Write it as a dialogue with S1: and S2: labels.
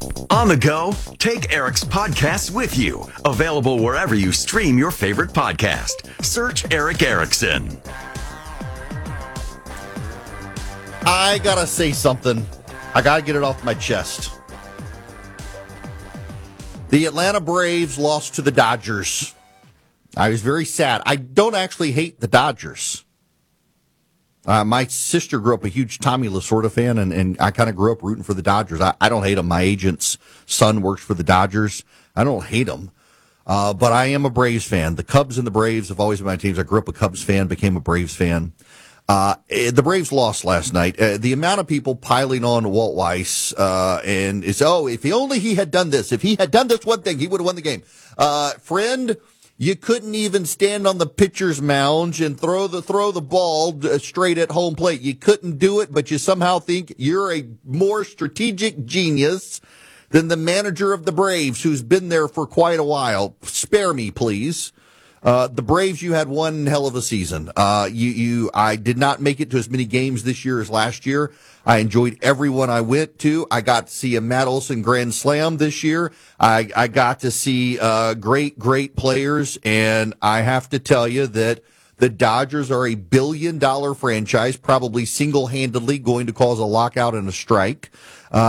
S1: On the go, take Eric's podcasts with you. Available wherever you stream your favorite podcast. Search Eric Erickson.
S2: I gotta say something. I gotta get it off my chest. The Atlanta Braves lost to the Dodgers. I was very sad. I don't actually hate the Dodgers. My sister grew up a huge Tommy Lasorda fan, and I kind of grew up rooting for the Dodgers. I don't hate them. My agent's son works for the Dodgers. I don't hate them, but I am a Braves fan. The Cubs and the Braves have always been my teams. I grew up a Cubs fan, became a Braves fan. The Braves lost last night. The amount of people piling on Walt Weiss, and it's, if he had done this, if he had done this one thing, he would have won the game. Friend, you couldn't even stand on the pitcher's mound and throw the ball straight at home plate. You couldn't do it, but you somehow think you're a more strategic genius than the manager of the Braves, who's been there for quite a while. Spare me, please. The Braves, you had one hell of a season. I did not make it to as many games this year as last year. I enjoyed every one I went to. I got to see a Matt Olson Grand Slam this year. I got to see great players, and I have to tell you that the Dodgers are a billion-dollar franchise, probably single-handedly going to cause a lockout and a strike.